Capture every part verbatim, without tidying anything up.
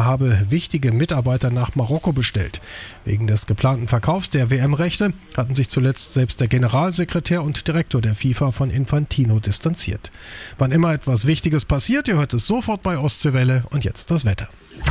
er habe wichtige Mitarbeiter nach Marokko bestellt. Wegen des geplanten Verkaufs der W M-Rechte hatten sich zuletzt selbst der Generalsekretär und Direktor der FIFA von Infantino distanziert. Wann immer etwas Wichtiges passiert, ihr hört es sofort bei Ostseewelle. Und jetzt das Wetter.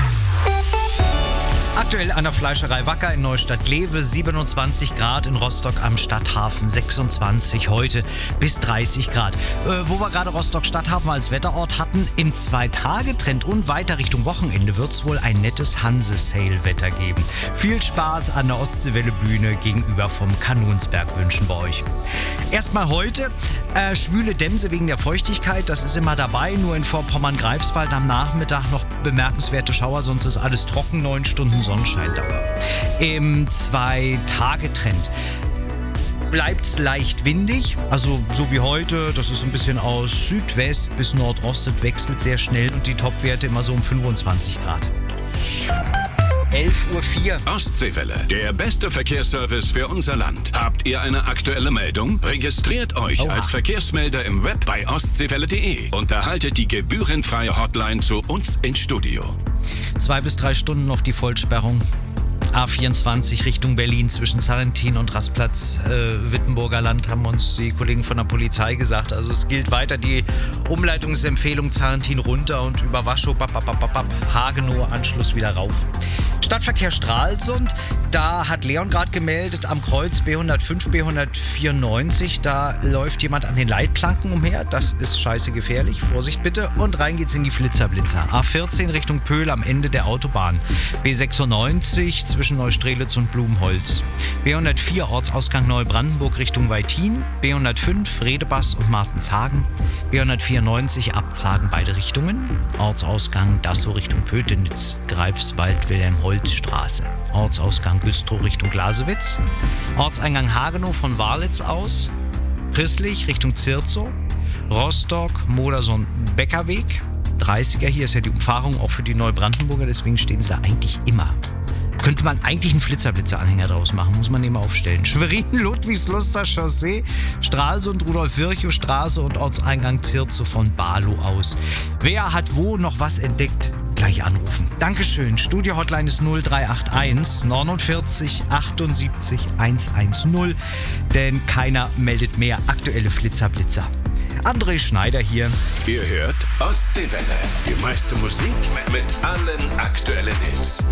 Aktuell an der Fleischerei Wacker in Neustadt-Glewe, siebenundzwanzig Grad, in Rostock am Stadthafen sechsundzwanzig, heute bis dreißig Grad. Äh, wo wir gerade Rostock-Stadthafen als Wetterort hatten, im Zwei-Tage-Trend und weiter Richtung Wochenende wird es wohl ein nettes Hanse-Sale-Wetter geben. Viel Spaß an der Ostseewelle-Bühne gegenüber vom Kanonsberg wünschen wir euch. Erstmal heute, äh, schwüle Dämse wegen der Feuchtigkeit, das ist immer dabei, nur in Vorpommern-Greifswald am Nachmittag noch bemerkenswerte Schauer, sonst ist alles trocken, neun Stunden Sonnenscheindauer. Im Zwei-Tage-Trend bleibt es leicht windig, also so wie heute, das ist ein bisschen aus Südwest bis Nordost, das wechselt sehr schnell und die Topwerte immer so um fünfundzwanzig Grad. elf Uhr vier. Ostseewelle, der beste Verkehrsservice für unser Land. Habt ihr eine aktuelle Meldung? Registriert euch Oha. als Verkehrsmelder im Web bei ostseewelle punkt de und erhaltet die gebührenfreie Hotline zu uns ins Studio. Zwei bis drei Stunden noch die Vollsperrung. A vierundzwanzig Richtung Berlin zwischen Sarrentin und Rastplatz äh, Wittenburger Land, haben uns die Kollegen von der Polizei gesagt. Also es gilt weiter die Umleitungsempfehlung Sarrentin runter und über Waschow, bap, bap, bap, bap, Hagenow, Anschluss wieder rauf. Stadtverkehr Stralsund, da hat Leon gerade gemeldet, am Kreuz B hundertfünf, B hundertvierundneunzig, da läuft jemand an den Leitplanken umher. Das ist scheiße gefährlich, Vorsicht bitte. Und rein geht's in die Flitzerblitzer. A vierzehn Richtung Pöhl am Ende der Autobahn. B sechsundneunzig zwischen Neustrelitz und Blumenholz. B hundertvier Ortsausgang Neubrandenburg Richtung Weitin. B hundertfünf Redebass und Martenshagen. B hundertvierundneunzig Abzagen beide Richtungen. Ortsausgang Dassow Richtung Pötenitz. Greifswald Wilhelm-Holz-Straße. Ortsausgang Güstrow Richtung Glasewitz. Ortseingang Hagenow von Warlitz aus. Prisslich Richtung Zirzow. Rostock, Modersohn-Beckerweg. dreißiger, hier ist ja die Umfahrung auch für die Neubrandenburger, deswegen stehen sie da eigentlich immer. Könnte man eigentlich einen Flitzerblitzer-Anhänger draus machen, muss man eben aufstellen. Schwerin, Ludwigsluster Chaussee, Stralsund, Rudolf-Virchow-Straße und Ortseingang Zirzow von Barlow aus. Wer hat wo noch was entdeckt? Gleich anrufen. Dankeschön. Studio-Hotline ist null drei acht eins neunundvierzig achtundsiebzig hundertzehn, denn keiner meldet mehr aktuelle Flitzerblitzer. André Schneider hier. Ihr hört Ostseewelle, die meiste Musik mit allen aktuellen Hits.